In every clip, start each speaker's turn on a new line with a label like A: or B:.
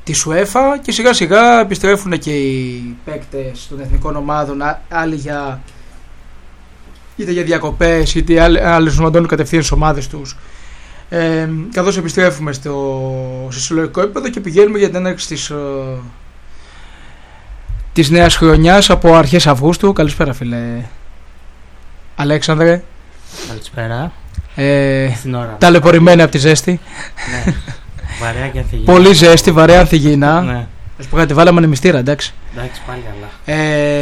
A: της UEFA και σιγά σιγά επιστρέφουν και οι παίκτες των εθνικών ομάδων, άλλοι είτε για διακοπές είτε άλλοι σωματώνουν κατευθείαν στις ομάδες τους, καθώς επιστρέφουμε στο συλλογικό επίπεδο και πηγαίνουμε για την έναρξη της νέας χρονιάς από αρχές Αυγούστου. Καλησπέρα φίλε Αλέξανδρε.
B: Καλησπέρα.
A: Ταλαιπωρημένα από τη ζέστη.
B: Ναι. Βαρέα και ανθυγιεινά.
A: Πολύ ζέστη, βαρέα ανθυγιεινά.
B: Ναι.
A: Ας πω κάτι, βάλαμε ανεμιστήρα, εντάξει.
B: Εντάξει, πάλι καλά.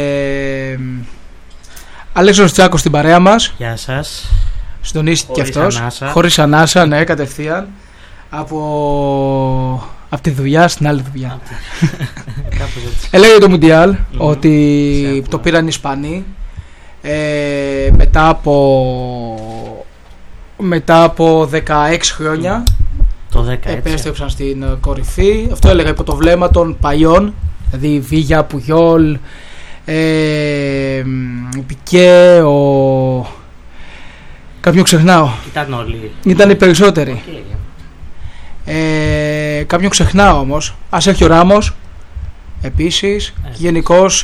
A: Αλέξανδρος Τσάκος στην παρέα μας.
B: Γεια σας.
A: Συντονίστηκε και αυτός.
B: Ανάσα.
A: Χωρίς ανάσα, ναι, κατευθείαν. Από τη δουλειά στην άλλη δουλειά. Έλεγε το Μουντιάλ ότι το πήραν οι Ισπανοί μετά από 16 χρόνια.
B: Το 10
A: επέστρεψαν στην κορυφή. Αυτό έλεγα υπό το βλέμμα των παλιών, δηλαδή Βίγια, Πουγιόλ, Πικέ, κάποιον ξεχνάω.
B: Ήταν όλοι.
A: Ήταν οι περισσότεροι.
B: Okay.
A: Κάποιον ξεχνάω όμως. Ασέρχιο Ράμος επίσης. Γενικώς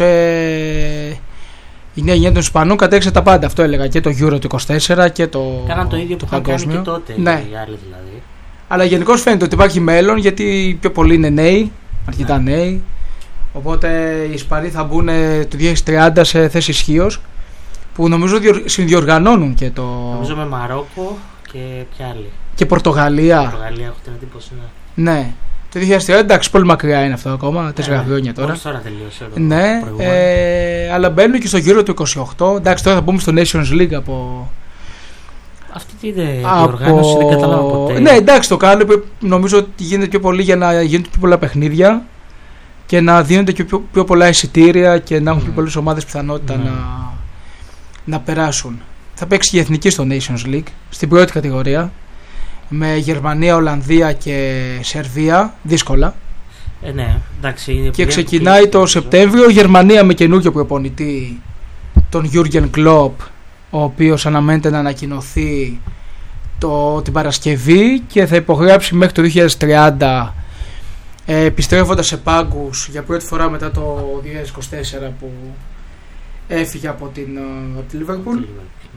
A: η νέα γενιά των Ισπανών κατέξε τα πάντα. Αυτό έλεγα και το Euro του 24 και το.
B: Κάναν το ίδιο που είχαν κάνει και τότε.
A: Ναι.
B: Οι άλλοι δηλαδή.
A: Αλλά γενικώς φαίνεται ότι υπάρχει μέλλον, γιατί πιο πολλοί είναι νέοι, αρκετά νέοι. Οπότε οι Ισπανοί θα μπουν το 2030 σε θέση ισχύος, που νομίζω συνδιοργανώνουν και το.
B: Νομίζω με Μαρόκο και ποια άλλη.
A: Και Πορτογαλία.
B: Πορτογαλία, έχω την εντύπωση.
A: Ναι. Το 2030, εντάξει, πολύ μακριά είναι αυτό ακόμα, 4 χρόνια τώρα.
B: Τώρα τελείωσε.
A: Ναι, αλλά μπαίνουν και στο γύρο του 28. Εντάξει, τώρα θα μπούμε στο Nations League από.
B: Αυτή τη διοργάνωση δεν κατάλαβα ποτέ.
A: Ναι, εντάξει, το κάνουν. Νομίζω ότι γίνεται πιο πολύ για να γίνονται πιο πολλά παιχνίδια και να δίνονται και πιο πολλά εισιτήρια και να έχουν πιο πολλές ομάδες πιθανότητα να περάσουν. Θα παίξει και η εθνική στο Nations League στην πρώτη κατηγορία, με Γερμανία, Ολλανδία και Σερβία. Δύσκολα.
B: Ναι, εντάξει,
A: και ξεκινάει το Σεπτέμβριο. Γερμανία με καινούργιο προπονητή, τον Jürgen Klopp, ο οποίος αναμένεται να ανακοινωθεί την Παρασκευή και θα υπογράψει μέχρι το 2030, επιστρέφοντας σε πάγκους για πρώτη φορά μετά το 2024 που έφυγε από τη Liverpool.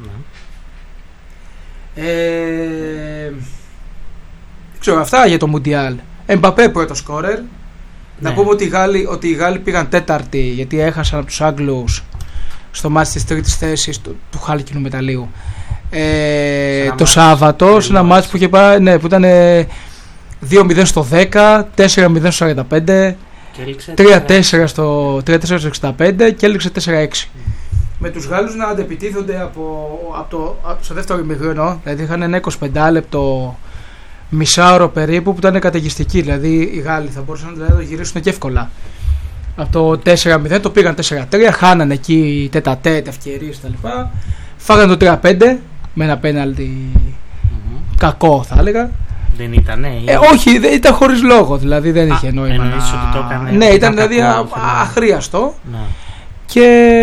A: Ξέρω αυτά για το Μουντιάλ. Εμπαπέ πρώτο σκόρερ. Να πούμε ότι οι Γάλλοι πήγαν τέταρτη, γιατί έχασαν από τους Άγγλους στο μάτς της τρίτης θέσης του χάλκινου μεταλλίου το Σάββατο, σε ένα μάτς που είχε πάει, ναι, που ήταν 2-0 στο 10, 4-0 στο 45, 3-4 στο 65 και έληξε 4-6. Με τους Γάλλους να αντεπιτίθονται στο δεύτερο ημιχρόνο, δηλαδή είχαν ένα 25 λεπτό, μισάωρο περίπου, που ήταν καταιγιστική. Δηλαδή οι Γάλλοι θα μπορούσαν να το γυρίσουν και εύκολα. Από το 4-0 το πήγαν 4-3, χάνανε εκεί τέτα-τέτ, ευκαιρίες κτλ. Φάγανε το 3-5 με ένα πέναλτι κακό, θα έλεγα.
B: Δεν ήταν,
A: όχι, ήταν χωρίς λόγο, δηλαδή δεν είχε νόημα.
B: Εννοείς ότι το έκανε.
A: Ναι, ήταν δηλαδή αχρίαστο.
B: Ναι.
A: Και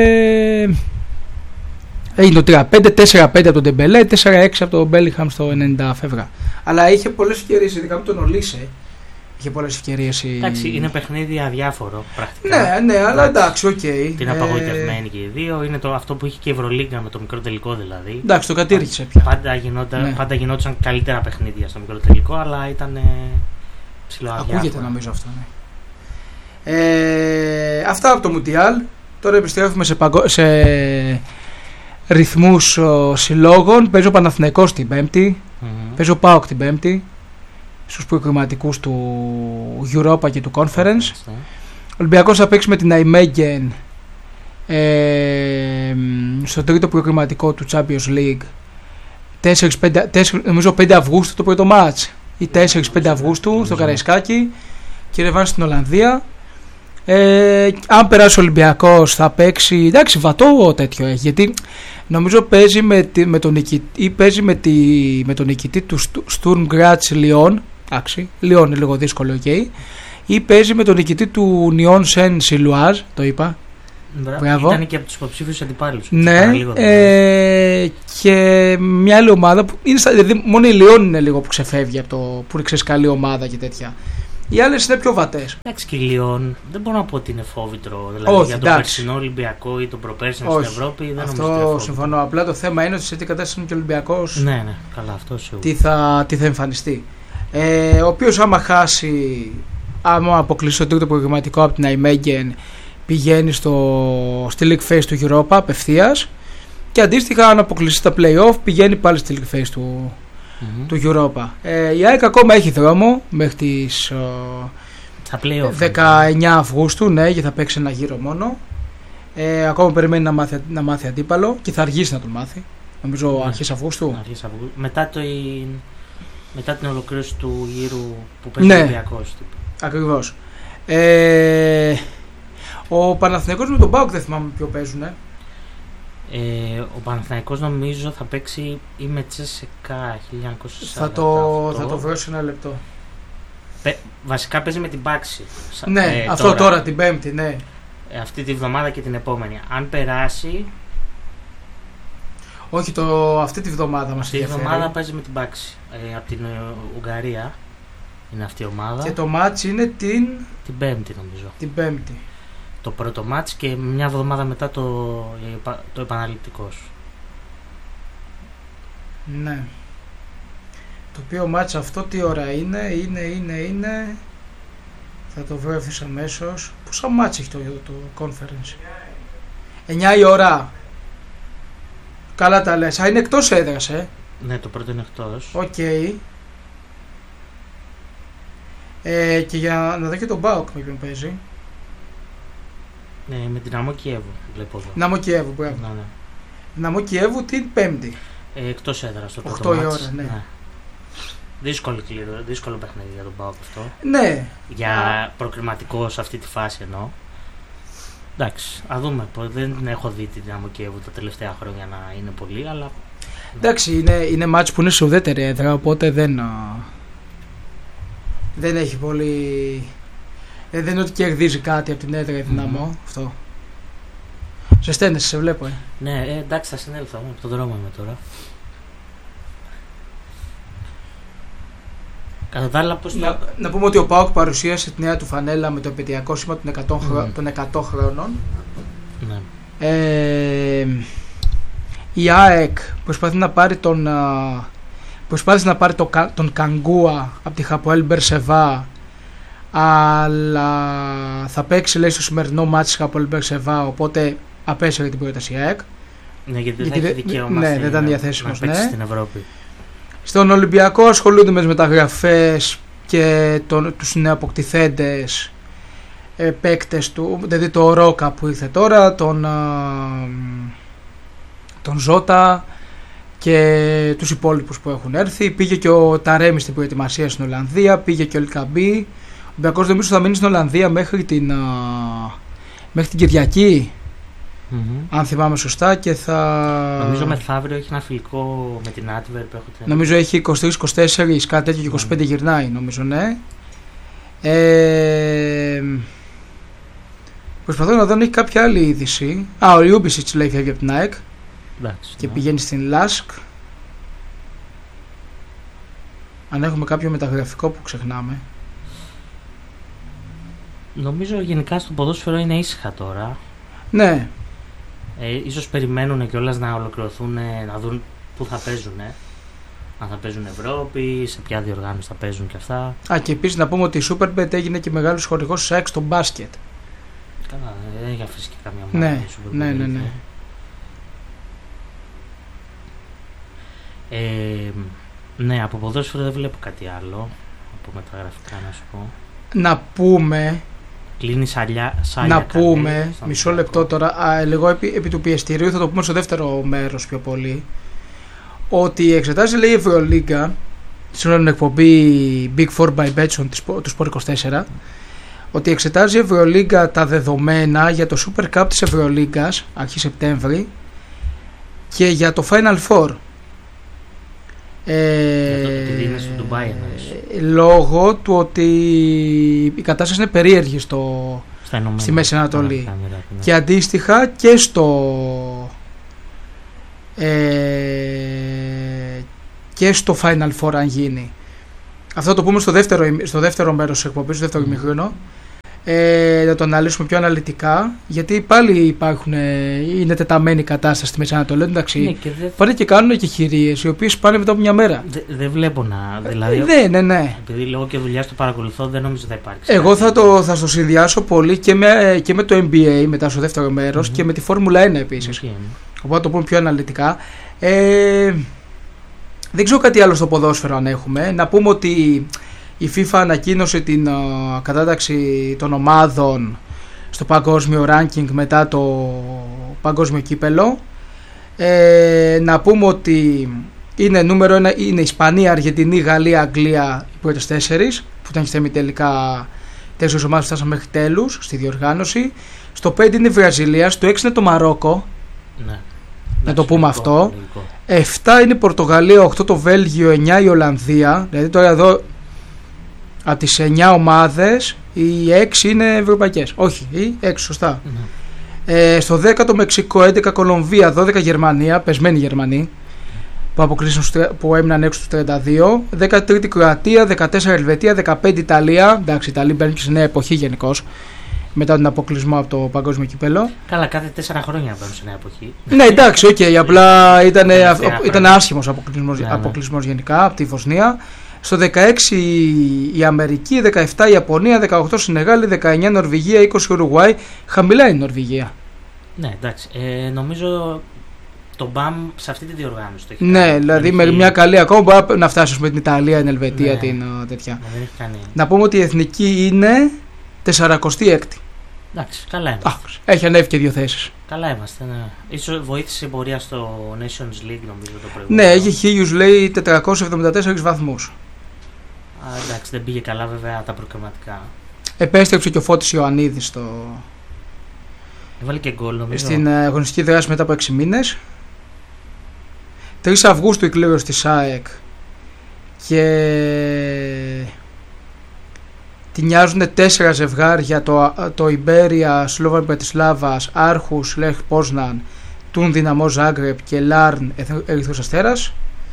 A: έγινε το 3-5, 4-5 από τον Ντεμπελέ, 4-6 από τον Μπέλιγχαμ στο 90 φεύγα. Αλλά είχε πολλές ευκαιρίες, ειδικά με τον Ολίσε. Είχε πολλές ευκαιρίες.
B: Εντάξει, είναι παιχνίδι αδιάφορο πρακτικά.
A: Ναι, αλλά εντάξει, οκ.
B: Την απογοητευμένη και οι δύο. Είναι αυτό που είχε και η Ευρωλίγκα με το μικρό τελικό δηλαδή.
A: Εντάξει, το κατήργησε πια.
B: Πάντα γινόντουσαν καλύτερα παιχνίδια στο μικρό τελικό, αλλά ήταν ψηλοαδιάφορο.
A: Ακούγεται νομίζω αυτό, ναι. Αυτά από το Μουντιάλ. Τώρα επιστρέφουμε σε ρυθμούς συλλόγων. Παίζει ο Παναθηναϊκός την Πέμπτη. Παίζει ο ΠΑΟΚ την Πέμπτη στους προκριματικούς του Europa και του Conference. Ο Ολυμπιακός θα παίξει με την Nijmegen στο τρίτο προκριματικό του Champions League, 5 Αυγούστου το πρώτο μάτς, ή 4-5 Αυγούστου στο Καραϊσκάκι, και ρεβάνς στην Ολλανδία. Αν περάσει ο Ολυμπιακός θα παίξει, εντάξει, βατό τέτοιο έχει, γιατί νομίζω παίζει με τον νικητή του Sturm Graz Lyon. Εντάξει, Lyon είναι λίγο δύσκολο, okay. Ή παίζει με τον νικητή του Nyon Saint Gilloise, το είπα.
B: Μπράβο. Ήταν και από τους υποψήφιους αντιπάλους.
A: Ναι, και μια άλλη ομάδα που είναι δηλαδή μόνο η Lyon είναι λίγο που ξεφεύγει από το, που είναι καλή ομάδα και τέτοια. Οι άλλες είναι πιο βατές.
B: Εντάξει, και η Λιόν δεν μπορώ να πω ότι είναι φόβητρο. Δηλαδή
A: Όχι,
B: για τον περσινό Ολυμπιακό ή τον προπέρσινο στην Ευρώπη δεν νομίζω ότι είναι
A: αυτό συμφωνώ. Απλά το θέμα είναι ότι σε τι κατάσταση είναι και ο Ολυμπιακός.
B: Ναι, καλά, αυτό σίγουρα.
A: Τι θα εμφανιστεί. Ο οποίος άμα αποκλείσει το τρίτο προγραμματικό από την Αϊμέγγεν, πηγαίνει στη League Phase του Europa απευθείας. Και αντίστοιχα, αν αποκλείσει τα play-off, πηγαίνει πάλι στη League Phase του Europa. Η ΑΕΚ ακόμα έχει δρόμο μέχρι τις 19 Αυγούστου, ναι, γιατί θα παίξει ένα γύρο μόνο. Ακόμα περιμένει να μάθει αντίπαλο και θα αργήσει να τον μάθει. Νομίζω αρχές Αυγούστου.
B: Μετά την ολοκλήρωση του γύρου που παίζει ο Ολυμπιακός.
A: Ακριβώς. Ο Παναθηναϊκός με τον ΠΑΟΚ δεν θυμάμαι ποιο παίζουνε.
B: Ο Παναθηναϊκός νομίζω θα παίξει ή με Τσέσσεκα 1948.
A: Θα το βρω σε ένα λεπτό.
B: Βασικά παίζει με την Πάξη.
A: Ναι, αυτό τώρα την Πέμπτη, ναι.
B: Αυτή τη βδομάδα και την επόμενη. Αν περάσει.
A: Όχι, αυτή τη βδομάδα μας ενδιαφέρει.
B: Αυτή τη βδομάδα παίζει με την Πάξη. Από την Ουγγαρία είναι αυτή η ομάδα.
A: Και το μάτς είναι την
B: Πέμπτη νομίζω.
A: Την Πέμπτη.
B: Το πρώτο μάτς και μια εβδομάδα μετά το επαναληπτικός.
A: Ναι. Το οποίο μάτς αυτό τι ώρα είναι. Θα το βρω ευθύς αμέσως. Πόσα μάτς έχει το conference? 9 η ώρα. Καλά τα λες. Είναι εκτός έδρας,
B: Ναι, το πρώτο είναι εκτός.
A: Οκ. Και για να δω και τον ΠΑΟΚ με ποιον παίζει.
B: Ναι, με την Δυναμό Κιέβου βλέπω εδώ.
A: Δυναμό Κιέβου, μπράβο.
B: Ναι.
A: Δυναμό Κιέβου την Πέμπτη.
B: Εκτός έδρας το πρώτο
A: 8
B: μάτς.
A: η ώρα, ναι.
B: Δύσκολο παιχνίδι για τον ΠΑΟΚ αυτό.
A: Ναι.
B: Για προκριματικό σε αυτή τη φάση εννοώ. Εντάξει, α δούμε. Δεν έχω δει τη Δυναμό Κιέβου τα τελευταία χρόνια να είναι πολύ, αλλά.
A: Εντάξει, είναι μάτς που είναι σε ουδέτερη έδρα, οπότε δεν έχει πολύ. Δεν είναι ότι κερδίζει κάτι από την έδρα η Δυναμό. Αυτό. Ζεσταίνεσαι, σε βλέπω.
B: Ναι, εντάξει, θα συνέλθω. Από τον δρόμο είμαι τώρα. Κατά τα άλλα,
A: να πούμε ότι ο ΠΑΟΚ παρουσίασε τη νέα του φανέλα με το επαιτειακό σήμα των 100 χρόνων.
B: Ναι.
A: Η ΑΕΚ προσπάθησε να πάρει τον Καγκούα από τη Χαποέλ Μπερσεβά, αλλά θα παίξει, λέει, στο σημερινό μάτι της Χαποέλ Μπερσεβά, οπότε απέσυρε την πρόταση η ΑΕΚ.
B: Ναι, γιατί δεν έχει δικαίωμα
A: δεν ήταν διαθέσιμος,
B: να παίξει στην Ευρώπη.
A: Στον Ολυμπιακό ασχολούνται με τις μεταγραφές και τους νεοαποκτηθέντες παίκτες του, δηλαδή το Ρόκα που ήρθε τώρα, τον Ζώτα και τους υπόλοιπους που έχουν έρθει. Πήγε και ο Ταρέμι στην προετοιμασία στην Ολλανδία, πήγε και ο Ελκαμπή. Ο Ολυμπιακός νομίζω θα μείνει στην Ολλανδία μέχρι την Κυριακή. Αν θυμάμαι σωστά, και
B: νομίζω μεθαύριο έχει ένα φιλικό με την Adverb.
A: Νομίζω έχει 23-24, κάτι τέτοιο, και 25 γυρνάει, νομίζω, ναι. Προσπαθώ να δω αν έχει κάποια άλλη είδηση. Ο Λιούμπισιτς, λέει, φεύγει από την ΑΕΚ και πηγαίνει στην Λάσκ. Αν έχουμε κάποιο μεταγραφικό που ξεχνάμε.
B: Νομίζω γενικά στο ποδόσφαιρο είναι ήσυχα τώρα.
A: Ναι.
B: Ίσως περιμένουν κιόλας να ολοκληρωθούν, να δουν πού θα παίζουν. Αν θα παίζουν Ευρώπη, σε ποια διοργάνωση θα παίζουν και αυτά.
A: Και επίσης να πούμε ότι η Superbet έγινε και μεγάλος χορηγός της ΑΕΚ στο μπάσκετ.
B: Καλά, δεν έχει αφήσει και καμία ομάδα.
A: Ναι.
B: Ναι, από ποδόσφαιρο δεν βλέπω κάτι άλλο. Από μεταγραφικά να σου πω.
A: Να πούμε.
B: Κλείνει σάλια.
A: Να πούμε, μισό λεπτό τώρα, λίγο επί του πιεστηρίου, θα το πούμε στο δεύτερο μέρος πιο πολύ, ότι εξετάζει, λέει, η Ευρωλίγκα, στην εκπομπή Big 4 by Betson του Sport 24, ότι εξετάζει η Ευρωλίγκα τα δεδομένα για το Super Cup της Ευρωλίγκας αρχή Σεπτέμβρη και για το Final Four. Λόγω του ότι η κατάσταση είναι περίεργη στη Μέση Ανατολή και αντίστοιχα και στο Final Four, αν γίνει. Αυτό θα το πούμε στο δεύτερο μέρος της εκπομπής, στο δεύτερο ημίχρονο. Να το αναλύσουμε πιο αναλυτικά, γιατί πάλι είναι τεταμένη η κατάσταση στη Μέση Ανατολή. Εντάξει, πάνε και κάνουν και χειρίες οι οποίες πάνε μετά από μια μέρα.
B: Δεν βλέπω να. Δηλαδή,
A: ναι.
B: Επειδή λόγω και δουλειά το παρακολουθώ, δεν νομίζω θα υπάρξει.
A: Εγώ θα το συνδυάσω πολύ και με το NBA μετά στο δεύτερο μέρος και με τη Φόρμουλα 1 επίσης. Οπότε το πούμε πιο αναλυτικά. Δεν ξέρω κάτι άλλο στο ποδόσφαιρο αν έχουμε. Να πούμε ότι η FIFA ανακοίνωσε την κατάταξη των ομάδων στο παγκόσμιο ranking μετά το παγκόσμιο κύπελο. Να πούμε ότι είναι νούμερο 1 είναι Ισπανία, Αργεντινή, Γαλλία, Αγγλία οι πρώτες 4 που ήταν και τελικά 4 ομάδες φτάσαν μέχρι τέλους στη διοργάνωση. Στο 5 είναι η Βραζιλία, στο 6 είναι το Μαρόκο.
B: Ναι.
A: Να το πούμε αυτό. 7 είναι η Πορτογαλία, 8 το Βέλγιο, 9 η Ολλανδία. Δηλαδή τώρα εδώ από τις 9 ομάδες οι 6 είναι ευρωπαϊκές. Όχι, οι 6 σωστά. Στο 10 το Μεξικό, 11 Κολομβία, 12 Γερμανία, πεσμένοι Γερμανοί που έμειναν έξω στους 32. 13η Κροατία, 14 Ελβετία, 15 Ιταλία. Εντάξει, η Ιταλία μπαίνει και σε νέα εποχή γενικώς μετά τον αποκλεισμό από το παγκόσμιο κυπέλο.
B: Καλά, κάθε 4 χρόνια μπαίνουν σε νέα εποχή.
A: Ναι, εντάξει, απλά ήταν άσχημος αποκλεισμός γενικά από τη Βοσνία. Στο 16 η Αμερική, 17 η Ιαπωνία, 18 Σενεγάλη, 19 Νορβηγία, 20 Ουρουγουάη. Χαμηλά είναι η Νορβηγία.
B: Ναι, εντάξει. Νομίζω το BAM σε αυτή τη διοργάνωση το έχει
A: κάνει. Ναι, δηλαδή με μια καλή ακόμα μπορεί να φτάσει με την Ιταλία, την Ελβετία,
B: ναι,
A: την τέτοια.
B: Δεν έχει κάνει.
A: Να πούμε ότι η εθνική είναι 46η.
B: Εντάξει, καλά είμαστε.
A: Έχει ανέβει και 2 θέσεις.
B: Καλά είμαστε, ναι. Ίσως βοήθησε η πορεία στο Nations League νομίζω το προηγούμενο.
A: Ναι, έχει χίλιους λέει 474 βαθμούς.
B: Εντάξει, δεν πήγε καλά βέβαια τα προκριματικά.
A: Επέστρεψε και ο Φώτης Ιωαννίδης
B: Έβαλε και γκολ νομίζω.
A: Στην αγωνιστική δράση μετά από 6 μήνες. 3 Αυγούστου η κλήρωση της ΑΕΚ και τη νοιάζουν 4 ζευγάρια, το Ιμπέρια, Σλόβαν Πρατισλάβας, Άρχους, Λεχ Πόσναν, Τούν Δυναμό Ζάγκρεπ και Λάρν Ερυθρός Αστέρας.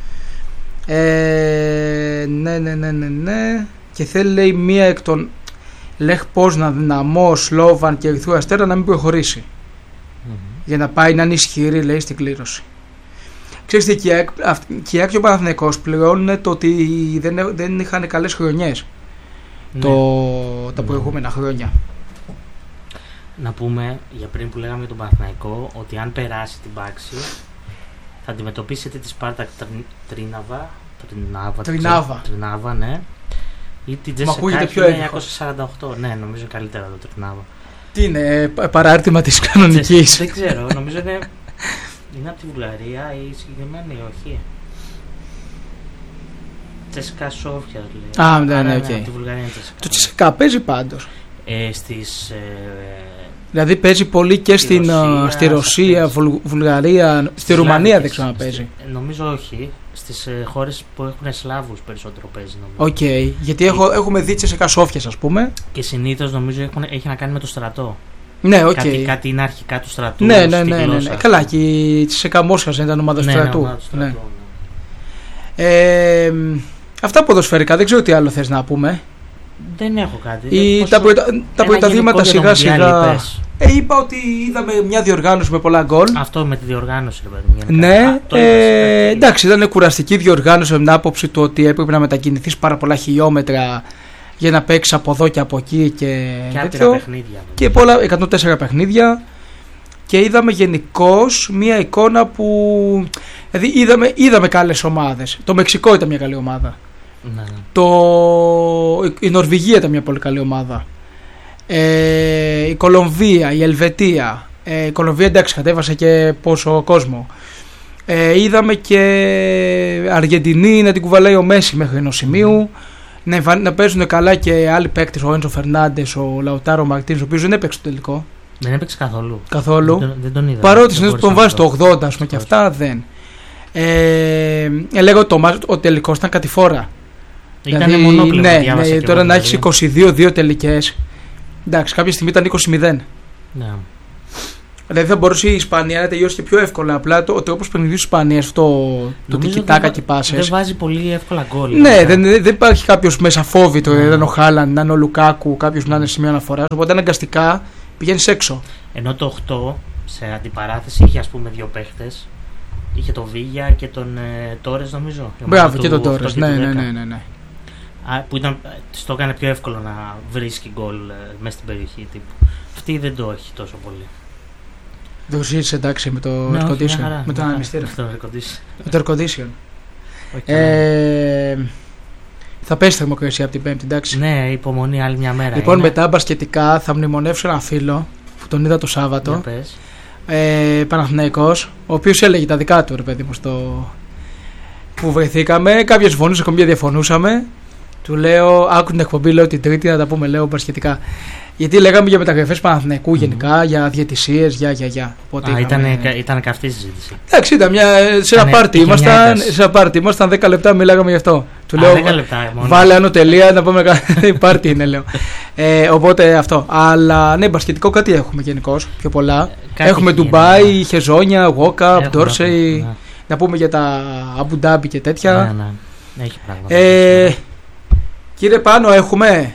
A: Ναι. Και θέλει λέει μία εκ των Λεχ Πόσναν, Δυναμό, Σλόβαν και Ερυθρού Αστέρα να μην προχωρήσει. Για να πάει να είναι ισχυρή λέει στην κλήρωση. Ξέρεις τι, και η ΑΕΚ και ο Παναθηναϊκός πληρώνουν το ότι δεν είχαν καλές χρονιές. Ναι. Τα προηγούμενα χρόνια.
B: Να πούμε για πριν που λέγαμε για τον Παναθηναϊκό ότι αν περάσει την πάξη θα αντιμετωπίσετε τη Σπάρτακ Τρινάβα, ναι, ή την Τζέσσεκάκη 1948. Ναι, νομίζω καλύτερα το Τρινάβα.
A: Τι είναι, παράρτημα της κανονικής?
B: Δεν ξέρω, νομίζω είναι από τη Βουλγαρία ή συγκεκριμένη όχι. Τσέσκα Σόφια λέει.
A: Ναι, οκ. Το Τσέσκα παίζει πάντως. Δηλαδή παίζει πολύ και στη Ρωσία, Βουλγαρία, στη Ρουμανία δεν ξέρω να παίζει.
B: Νομίζω όχι. Στις χώρες που έχουν Σλάβους περισσότερο παίζει νομίζω.
A: Οκ, γιατί έχουμε δει Τσέσκα Σόφιας ας πούμε.
B: Και συνήθως νομίζω έχει να κάνει με το στρατό.
A: Ναι, οκ.
B: Κάτι είναι αρχικά του στρατού.
A: Ναι. Καλά, και η Τσέσκα Μόσχας δεν ήταν ομάδα του στρατού. Ναι. Αυτά ποδοσφαιρικά, δεν ξέρω τι άλλο θες να πούμε.
B: Δεν έχω κάτι.
A: Τα πρωταθλήματα σιγά σιγά. Είπα ότι είδαμε μια διοργάνωση με πολλά γκολ.
B: Αυτό με τη διοργάνωση,
A: ναι. Εντάξει, ήταν κουραστική διοργάνωση με την άποψη του ότι έπρεπε να μετακινηθείς πάρα πολλά χιλιόμετρα για να παίξεις από εδώ και από εκεί και
B: άπειρα παιχνίδια.
A: Και πολλά, 104 παιχνίδια. Και είδαμε γενικώς μια εικόνα που. Δηλαδή είδαμε καλές ομάδες. Το Μεξικό ήταν μια καλή ομάδα.
B: Ναι.
A: Η Νορβηγία ήταν μια πολύ καλή ομάδα. Η Κολομβία, η Ελβετία. Η Κολομβία εντάξει κατέβασε και πόσο κόσμο. Είδαμε και Αργεντινή να την κουβαλάει ο Μέση μέχρι ενός σημείου. Να παίζουν καλά και άλλοι παίκτες, ο Έντσο Φερνάντες, ο Λαουτάρο Μαρτίνς, ο οποίος δεν έπαιξε το τελικό.
B: Δεν έπαιξε καθόλου. Δεν τον είδα.
A: Παρότι συνήθως τον βάζει το 80 ας πούμε, και αυτά δεν. Λέγω ο τελικός ήταν κατηφόρα.
B: Ήταν μονόπλευρο.
A: Ναι, τώρα να έχεις 22 τελικές. Εντάξει, κάποια στιγμή ήταν 20-0.
B: Ναι.
A: Δηλαδή θα μπορούσε η Ισπανία να τελειώσει και πιο εύκολα. Απλά ο τρόπος παιχνιδιού της Ισπανίας, το τικιτάκα και πάσες.
B: Δεν βάζει πολύ εύκολα γκολ.
A: Ναι, δεν υπάρχει κάποιος μέσα φόβητο. Δεν είναι ο Χάλαντ, να είναι ο Λουκάκου, κάποιος να είναι σημείο αναφοράς. Οπότε αναγκαστικά πηγαίνεις έξω.
B: Ενώ το 8 σε αντιπαράθεση είχε, ας πούμε, 2 παίχτες. Είχε τον Βίγια και τον Τόρες, νομίζω.
A: Μπράβο, και τον Τόρες. Ναι.
B: Που το έκανε πιο εύκολο να βρίσκει γκολ μέσα στην περιοχή τύπου. Αυτή δεν το έχει τόσο πολύ.
A: Το ζήτησε εντάξει με το air condition. Με το αναμυστήρα. Με το air condition. Θα πέσει θερμοκρασία από την Πέμπτη, εντάξει.
B: Ναι, υπομονή άλλη μια μέρα.
A: Λοιπόν, μετά μπασκετικά θα μνημονεύσω έναν φίλο που τον είδα το Σάββατο. Παναθηναϊκός, ο οποίος έλεγε τα δικά του, ρε παιδί μου, που βρεθήκαμε. Κάποιες συμφωνούσαμε, κάποια διαφωνούσαμε. Του λέω, άκου την εκπομπή, λέω την Τρίτη να τα πούμε, λέω μπασκετικά. Γιατί λέγαμε για μεταγραφές Παναθηναϊκού γενικά, για διαιτησίες, για.
B: Ήταν καυτή συζήτηση.
A: Εντάξει, ήταν σε ένα πάρτι. Ήμασταν 10 λεπτά, μιλάγαμε γι' αυτό. Του λέω, βάλε άνω τελεία να πούμε κάτι. Πάρτι είναι, λέω. Οπότε αυτό. Αλλά ναι, μπασκετικό κάτι έχουμε γενικώς, πιο πολλά. Έχουμε Ντουμπάι, Χεζόνια, Walkup, Ντόρσεϊ. Να πούμε για τα Αμπου Ντάμπι και τέτοια.
B: Ναι, έχει πράγματα.
A: Κύριε Πάνο, έχουμε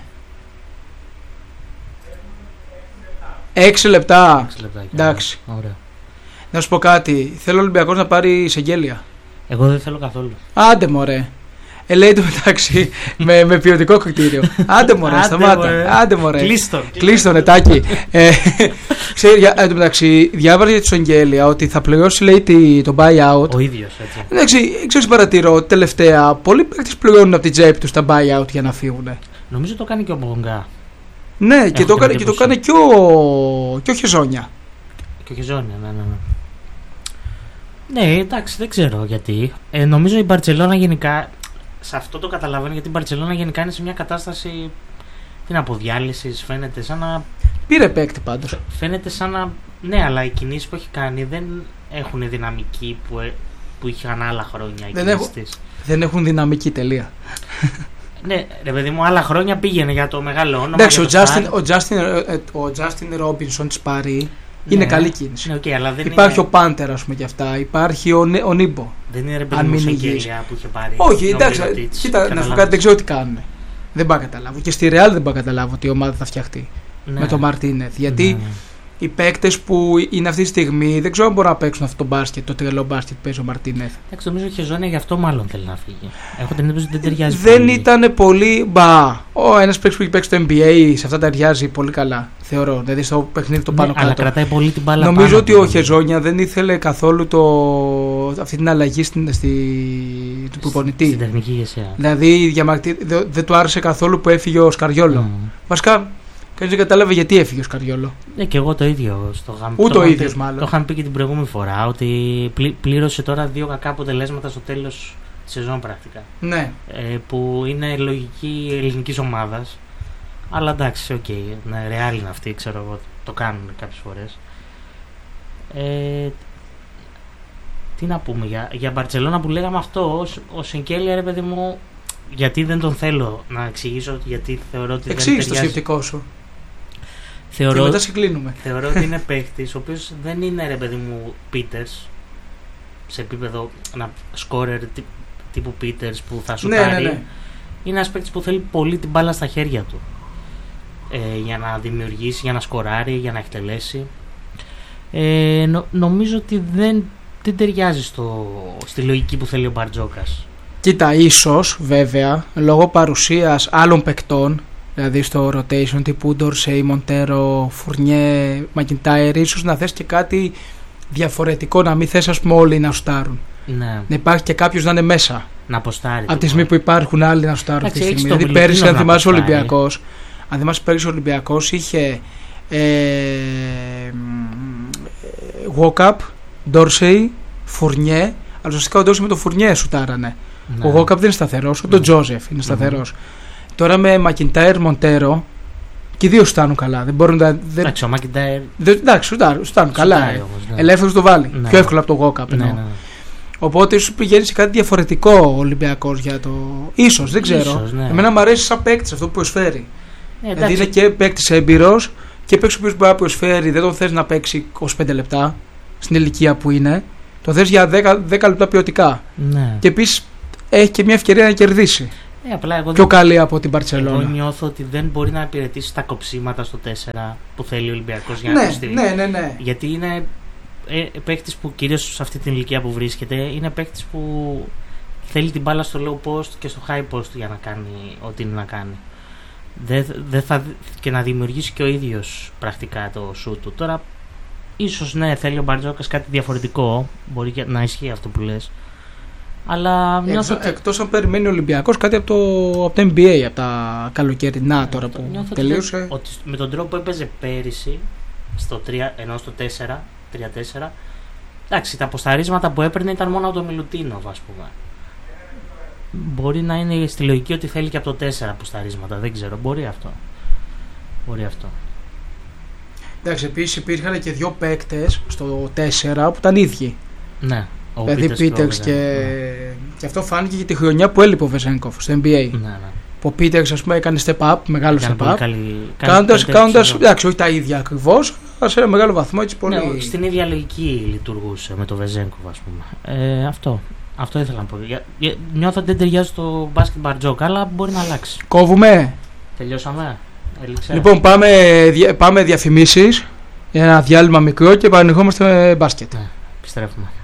A: 6 λεπτά. Εντάξει.
B: Ωραία.
A: Να σου πω κάτι. Θέλω ο Ολυμπιακός να πάρει εισαγγέλια.
B: Εγώ δεν θέλω καθόλου.
A: Άντε μωρέ. Λέει το μεταξύ με ποιοτικό κριτήριο. Άντε μωρέ, σταμάτα. Άντε μωρέ. Κλείστο νετάκι. Ξέρει, εν τω μεταξύ, διάβαζε για τη εισαγγέλια ότι θα πληρώσει, λέει, το buyout.
B: Ο ίδιος, έτσι.
A: Εντάξει, ξέρεις, παρατηρώ τελευταία. Πολλοί παίκτες πληρώνουν από την τσέπη τους τα buyout για να φύγουν.
B: Νομίζω το κάνει και ο Μπονγκά.
A: Ναι, και το κάνει και ο Χεζόνια.
B: Και ο Χεζόνια, ναι. Ναι, εντάξει, δεν ξέρω γιατί. Νομίζω η Μπαρτσελόνα γενικά. Σε αυτό το καταλαβαίνω, γιατί η Μπαρτσελόνα γενικά είναι σε μια κατάσταση αποδιάλυσης. Φαίνεται σαν να.
A: Πήρε παίκτη πάντως.
B: Φαίνεται σαν να. Ναι, αλλά οι κινήσεις που έχει κάνει δεν έχουν δυναμική που είχαν άλλα χρόνια.
A: Δεν έχουν δυναμική, τελεία.
B: Ναι, ρε παιδί μου, άλλα χρόνια πήγαινε για το μεγάλο όνομα.
A: Εντάξει, ο Τζάστιν Ρόμπινσον της Παρί είναι καλή κίνηση.
B: Ναι, okay, αλλά δεν
A: υπάρχει ο Πάντερ, ας πούμε, κι αυτά. Υπάρχει ο Νίμπο.
B: Δεν είναι, ρε παιδί μου, εισαγγελία που είχε πάρει.
A: Όχι, εντάξει, κοίτα, να σου πω κάτι, δεν ξέρω τι κάνουν. Δεν πάω να καταλάβω. Και στη Ρεάλ δεν πάω να καταλάβω ότι η ομάδα θα φτιαχτεί με τον Μαρτίνεθ. Γιατί οι παίκτες που είναι αυτή τη στιγμή δεν ξέρω αν μπορούν να παίξουν αυτό το μπάσκετ, το τρελό μπάσκετ που παίζει ο Μαρτίνεθ.
B: Εντάξει, νομίζω ότι ο Χεζόνια γι' αυτό μάλλον θέλει να φύγει. Έχω την εντύπωση ότι δεν ταιριάζει.
A: Δεν ήταν πολύ. Ένας παίκτης που έχει παίξει το NBA σε αυτά ταιριάζει πολύ καλά. Θεωρώ. Δηλαδή στο παιχνίδι το πάνω κάτω.
B: Αλλά κρατάει πολύ την μπάλα.
A: Νομίζω ότι ο Χεζόνια δεν ήθελε καθόλου αυτή την αλλαγή του προπονητή.
B: Στην τεχνική ηγεσία.
A: Δηλαδή δεν του άρεσε καθόλου που έφυγε ο Σκαριόλο. Βασικά. Κανείς δεν κατάλαβε γιατί έφυγε ο Σκαριόλο.
B: Ναι, και εγώ το ίδιο.
A: Ούτε ο ίδιος μάλλον.
B: Το είχαμε πει και την προηγούμενη φορά ότι πλήρωσε τώρα 2 κακά αποτελέσματα στο τέλος της σεζόν πρακτικά.
A: Ναι.
B: Που είναι λογική ελληνικής ομάδας. Αλλά εντάξει, οκ. Ρεάλ είναι αυτή, ξέρω εγώ. Το κάνουν κάποιες φορές. Τι να πούμε για Μπαρτσελόνα που λέγαμε αυτό. Ο Σενκέλια, ρε παιδί μου, γιατί δεν τον θέλω να εξηγήσω, γιατί θεωρώ ότι.
A: Εξήγησε το σκεπτικό σου.
B: Θεωρώ
A: ότι
B: είναι παίχτης ο οποίος δεν είναι, ρε παιδί μου, Πίτερς σε επίπεδο σκόρερ τύπου Πίτερς που θα σουτάρει. Ναι. Είναι ένας παίχτης που θέλει πολύ την μπάλα στα χέρια του για να δημιουργήσει, για να σκοράρει, για να εκτελέσει. Νομίζω ότι δεν ταιριάζει στη λογική που θέλει ο Μπαρτζόκας.
A: Κοίτα, ίσως βέβαια λόγω παρουσίας άλλων παικτών, δηλαδή στο rotation τύπου Ντόρσεϊ, Μοντέρο, Φουρνιέ, Μακιντάιρ, ίσως να θες και κάτι διαφορετικό, να μην θες, ας πούμε, όλοι να σουτάρουν.
B: Ναι.
A: Να υπάρχει και κάποιος να είναι μέσα.
B: Να αποστάρει.
A: Από τη στιγμή που υπάρχουν άλλοι να σουτάρουν αυτή τη στιγμή. Δηλαδή πέρυσι, αν θυμάσαι, ο Ολυμπιακός είχε Walkup, Ντόρσεϊ, Φουρνιέ, αλλά ουσιαστικά ο Ντόρσεϊ με το Φουρνιέ σουτάρανε. Ναι. Ο Walkup δεν είναι σταθερός, ούτε ο Τζόζεφ είναι σταθερός. Τώρα με Μακιντάιρ, Μοντέρο, και οι δύο σουτάνουν καλά. Δεν μπορούν να.
B: Εντάξει, ο Μακιντάιρ.
A: Εντάξει, σουτάνουν καλά. Ναι. Ελεύθερος το βάλει. Ναι. Πιο εύκολο από το Walkup. Ναι. Οπότε ίσως πηγαίνει σε κάτι διαφορετικό ο Ολυμπιακός για το. Δεν ξέρω.
B: Ναι.
A: Εμένα μου αρέσει σαν παίκτης αυτό που προσφέρει. Δηλαδή είναι και παίκτης έμπειρος και παίκτη ο οποίος μπορεί να προσφέρει, δεν τον θες να παίξει 25 λεπτά στην ηλικία που είναι, τον θες για 10 λεπτά ποιοτικά.
B: Ναι.
A: Και επίσης έχει και μια ευκαιρία να κερδίσει.
B: Απλά εγώ
A: πιο καλή από την Μπαρτσελόνα.
B: Εγώ νιώθω ότι δεν μπορεί να υπηρετήσει τα κοψίματα στο 4 που θέλει ο Ολυμπιακός για να το στείλει.
A: Ναι.
B: Γιατί είναι παίκτης που κυρίως σε αυτή την ηλικία που βρίσκεται, είναι παίκτης που θέλει την μπάλα στο low post και στο high post για να κάνει ό,τι είναι να κάνει. Και να δημιουργήσει και ο ίδιος πρακτικά το shoot του. Τώρα, ίσως ναι, θέλει ο Μπαρτζόκας κάτι διαφορετικό. Μπορεί να ισχύει αυτό που λες. Αλλά
A: εκτός αν περιμένει ο Ολυμπιακός κάτι από το NBA, από τα καλοκαιρινά τώρα που τελείωσε.
B: Ότι με τον τρόπο που έπαιζε πέρυσι, στο 3, ενώ στο 4-3-4, εντάξει, τα αποσταρίσματα που έπαιρνε ήταν μόνο από το Μιλουτίνοβ, ας πούμε. Μπορεί να είναι στη λογική ότι θέλει και από το 4 αποσταρίσματα, δεν ξέρω, μπορεί αυτό.
A: Εντάξει, επίσης υπήρχαν και δύο παίκτες στο 4 που ήταν ίδιοι.
B: Ναι.
A: Δηλαδή Πίτερς και αυτό φάνηκε για τη χρονιά που έλειπε ο Βεζένκοφ στο NBA.
B: Ναι.
A: Που ο Πίτερς, ας πούμε, έκανε step up, μεγάλο step up.
B: Κάνοντας,
A: εντάξει, όχι τα ίδια ακριβώς, αλλά σε ένα μεγάλο βαθμό έτσι πολύ.
B: Ναι, στην ίδια λογική λειτουργούσε με το Βεζένκοφ, ας πούμε. Αυτό ήθελα να πω. Νιώθω ότι δεν ταιριάζει στο μπάσκετ Μπαρτζόκα, αλλά μπορεί να αλλάξει.
A: Κόβουμε.
B: Τελειώσαμε.
A: Λοιπόν, πάμε διαφημίσεις. Ένα διάλειμμα μικρό και επανερχόμαστε με μπάσκετ.
B: Ναι, επιστρέφουμε.